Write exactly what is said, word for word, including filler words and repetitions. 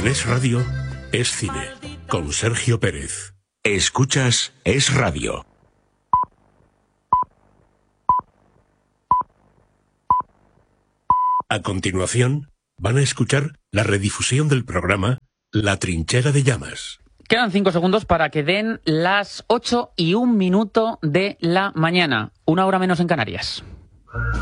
En Es Radio, Es Cine, con Sergio Pérez. Escuchas Es Radio. A continuación, van a escuchar la redifusión del programa La Trinchera de Llamas. Quedan cinco segundos para que den las ocho y un minuto de la mañana, una hora menos en Canarias.